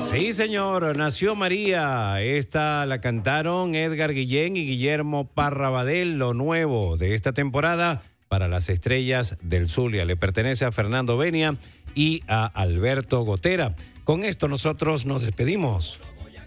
Sí, señor, nació María. Esta la cantaron Edgar Guillén y Guillermo Parrabadel, lo nuevo de esta temporada para las estrellas del Zulia. Le pertenece a Fernando Benia y a Alberto Gotera. Con esto nosotros nos despedimos.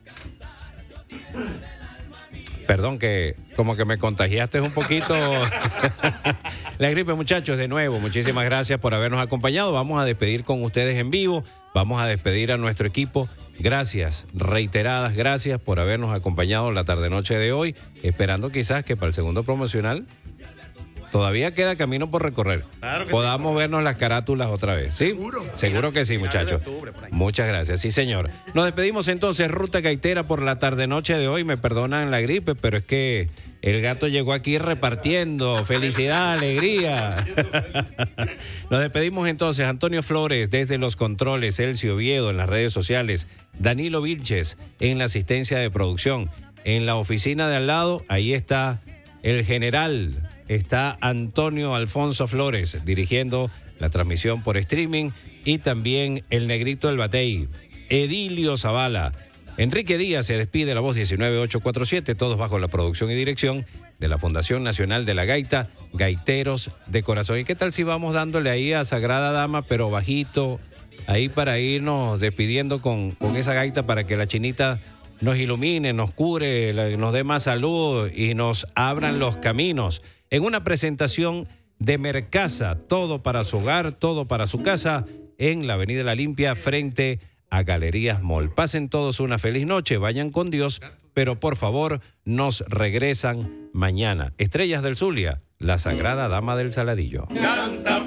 Perdón que como que me contagiaste un poquito la gripe, muchachos. De nuevo, muchísimas gracias por habernos acompañado. Vamos a despedir con ustedes en vivo. Vamos a despedir a nuestro equipo. Gracias, reiteradas gracias por habernos acompañado la tarde-noche de hoy. Esperando quizás que para el segundo promocional todavía queda camino por recorrer. Claro que podamos vernos las carátulas otra vez, ¿sí? Seguro que sí, muchachos. Muchas gracias, sí, señor. Nos despedimos entonces, Ruta Gaitera, por la tarde-noche de hoy. Me perdonan la gripe, pero es que el gato llegó aquí repartiendo felicidad, alegría. Nos despedimos entonces, Antonio Flores desde los controles, Elcio Oviedo en las redes sociales, Danilo Vilches en la asistencia de producción. En la oficina de al lado, ahí está el general. Está Antonio Alfonso Flores dirigiendo la transmisión por streaming y también el negrito del Batey, Edilio Zavala. Enrique Díaz se despide, la voz 19847, todos bajo la producción y dirección de la Fundación Nacional de la Gaita, Gaiteros de Corazón. ¿Y qué tal si vamos dándole ahí a Sagrada Dama, pero bajito, ahí para irnos despidiendo con esa gaita para que la chinita nos ilumine, nos cure, nos dé más salud y nos abran los caminos? En una presentación de Mercasa, todo para su hogar, todo para su casa, en la Avenida La Limpia, frente a Galerías Mall. Pasen todos una feliz noche, vayan con Dios, pero por favor nos regresan mañana. Estrellas del Zulia, la Sagrada Dama del Saladillo. Canta